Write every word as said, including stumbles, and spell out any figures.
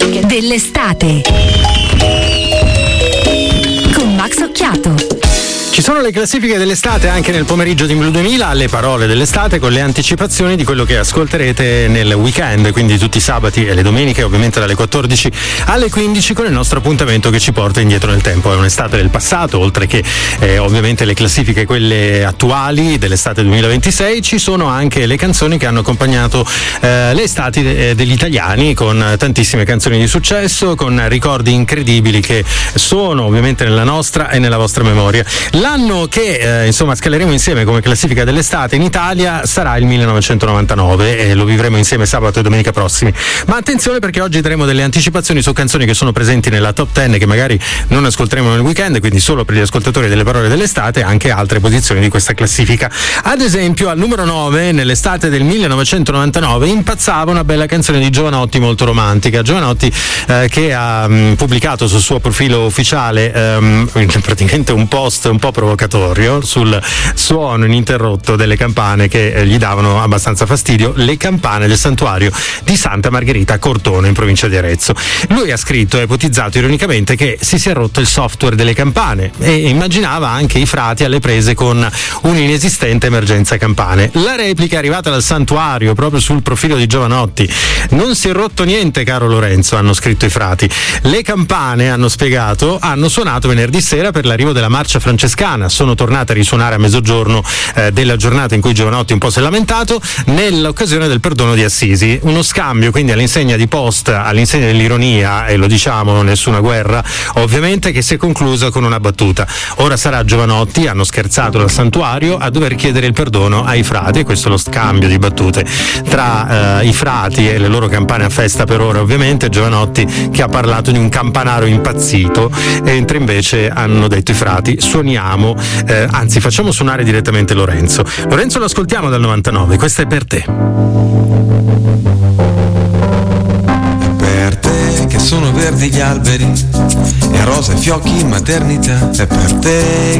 classifiche dell'estate con Max Occhiato. Ci sono le classifiche dell'estate anche nel pomeriggio di Blu duemila, alle parole dell'estate con le anticipazioni di quello che ascolterete nel weekend, quindi tutti i sabati e le domeniche, ovviamente dalle quattordici alle quindici, con il nostro appuntamento che ci porta indietro nel tempo. È un'estate del passato, oltre che eh, ovviamente le classifiche quelle attuali dell'estate duemilaventisei, ci sono anche le canzoni che hanno accompagnato eh, le estati de- degli italiani, con tantissime canzoni di successo, con ricordi incredibili che sono ovviamente nella nostra e nella vostra memoria. L'anno che eh, insomma scaleremo insieme come classifica dell'estate in Italia sarà il millenovecentonovantanove e lo vivremo insieme sabato e domenica prossimi. Ma attenzione, perché oggi daremo delle anticipazioni su canzoni che sono presenti nella top dieci che magari non ascolteremo nel weekend, quindi solo per gli ascoltatori delle parole dell'estate, anche altre posizioni di questa classifica. Ad esempio al numero nove, nell'estate del millenovecentonovantanove, impazzava una bella canzone di Jovanotti molto romantica. Jovanotti eh, che ha mh, pubblicato sul suo profilo ufficiale ehm, praticamente un post un po' provocatorio sul suono ininterrotto delle campane che eh, gli davano abbastanza fastidio, le campane del santuario di Santa Margherita a Cortona in provincia di Arezzo. Lui ha scritto e ipotizzato ironicamente che si sia rotto il software delle campane e immaginava anche i frati alle prese con un'inesistente emergenza campane. La replica è arrivata dal santuario proprio sul profilo di Jovanotti: non si è rotto niente caro Lorenzo, hanno scritto i frati, le campane, hanno spiegato, hanno suonato venerdì sera per l'arrivo della marcia francescana, sono tornate a risuonare a mezzogiorno eh, della giornata in cui Jovanotti un po' si è lamentato, nell'occasione del perdono di Assisi. Uno scambio quindi all'insegna di post, all'insegna dell'ironia, e lo diciamo, nessuna guerra ovviamente, che si è conclusa con una battuta: ora sarà Jovanotti, hanno scherzato dal santuario, a dover chiedere il perdono ai frati. E questo è lo scambio di battute tra eh, i frati e le loro campane a festa per ora, ovviamente. Jovanotti che ha parlato di un campanaro impazzito, mentre invece hanno detto i frati: suoniamo, eh, anzi facciamo suonare direttamente Lorenzo. Lorenzo lo ascoltiamo dal novantanove, questa è per te. È per te che sono verdi gli alberi e rosa i fiocchi in maternità, è per te